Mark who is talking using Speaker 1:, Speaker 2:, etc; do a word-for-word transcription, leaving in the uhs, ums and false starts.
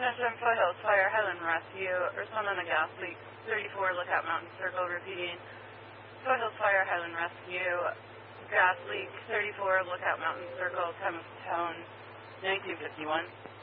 Speaker 1: Attention, Foothills Fire, Highland Rescue. Respond on a gas leak. thirty-four, Lookout Mountain Circle, repeating. Foothills Fire, Highland Rescue. Gas leak. thirty-four, Lookout Mountain Circle, time of tone nineteen fifty-one.